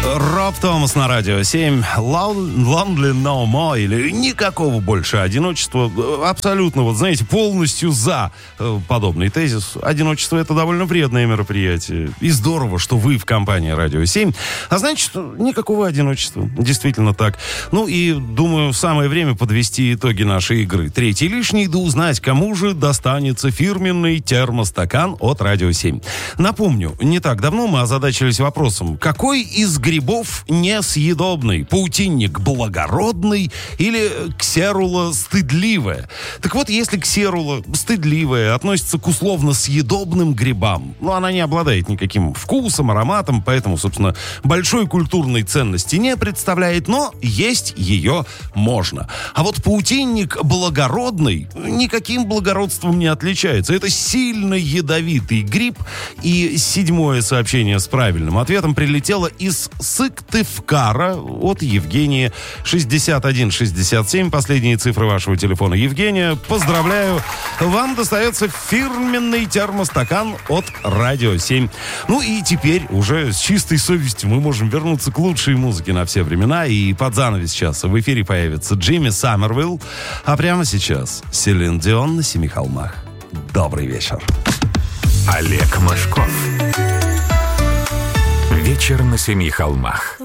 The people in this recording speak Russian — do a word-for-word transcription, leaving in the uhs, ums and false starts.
Роб Томас на радио семь. Lonely No More, или никакого больше одиночества. Абсолютно, вот знаете, полностью за подобный тезис. Одиночество — это довольно вредное мероприятие. И здорово, что вы в компании радио семь. А значит, никакого одиночества. Действительно так. Ну и, думаю, самое время подвести итоги нашей игры. Третий лишний, да узнать, кому же достанется фирменный термостакан от радио семь. Напомню, не так давно мы озадачились вопросом, какой из грибов несъедобный? Паутинник благородный или ксерула стыдливая? Так вот, если ксерула стыдливая относится к условно съедобным грибам, но она не обладает никаким вкусом, ароматом, поэтому, собственно, большой культурной ценности не представляет, но есть ее можно. А вот паутинник благородный никаким благородством не отличается. Это сильно ядовитый гриб. И седьмое сообщение с правильным ответом прилетело из Сыктывкара от Евгения. шестьдесят один шестьдесят семь, последние цифры вашего телефона. Евгения, поздравляю. Вам достается фирменный термостакан от радио семь. Ну и теперь уже с чистой совестью мы можем вернуться к лучшей музыке на все времена. И под занавес сейчас в эфире появится Джимми Саммервилл. А прямо сейчас Селин Дион на Семи холмах. Добрый вечер. Олег Мошков. Вечер на Семи холмах.